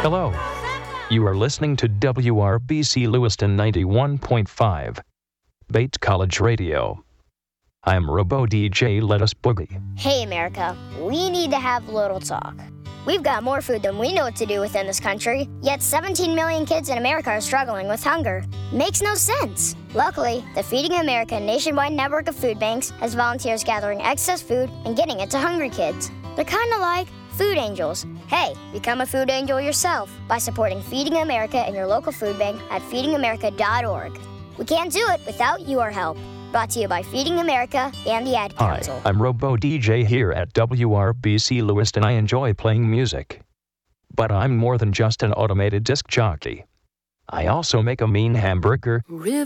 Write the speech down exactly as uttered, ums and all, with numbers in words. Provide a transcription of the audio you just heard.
Hello. You are listening to W R B C Lewiston ninety-one point five, Bates College Radio. I'm Robo D J Lettuce Boogie. Hey, America, we need to have a little talk. We've got more food than we know what to do with in this country, yet seventeen million kids in America are struggling with hunger. Makes no sense. Luckily, the Feeding America nationwide network of food banks has volunteers gathering excess food and getting it to hungry kids. They're kind of like food angels. Hey, become a food angel yourself by supporting Feeding America in your local food bank at feeding america dot org. We can't do it without your help. Brought to you by Feeding America and the Ad Council. Hi, I'm Robo D J here at W R B C Lewiston. I enjoy playing music. But I'm more than just an automated disc jockey. I also make a mean hamburger,